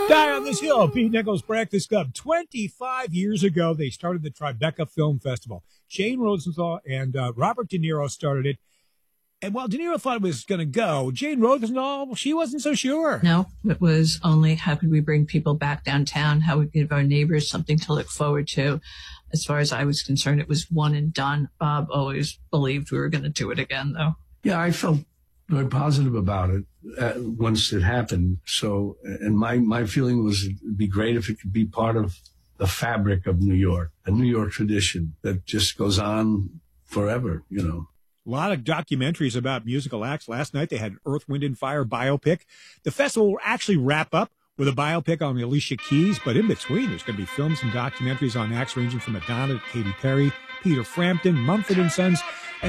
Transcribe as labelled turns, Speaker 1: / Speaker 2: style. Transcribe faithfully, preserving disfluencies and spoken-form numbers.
Speaker 1: Die on this hill, Pete Nichols Breakfast Club. twenty-five years ago, they started the Tribeca Film Festival. Jane Rosenthal and uh, Robert De Niro started it. And while De Niro thought it was going to go, Jane Rosenthal, she wasn't so sure.
Speaker 2: No, it was only how could we bring people back downtown? How would we give our neighbors something to look forward to? As far as I was concerned, it was one and done. Bob always believed we were going to do it again, though.
Speaker 3: Yeah, I felt very positive about it uh, once it happened. So, and my, my feeling was it'd be great if it could be part of the fabric of New York, a New York tradition that just goes on forever, you know.
Speaker 1: A lot of documentaries about musical acts. Last night they had an Earth, Wind and Fire biopic. The festival will actually wrap up with a biopic on Alicia Keys, but in between there's going to be films and documentaries on acts ranging from Madonna to Katy Perry, Peter Frampton, Mumford and Sons.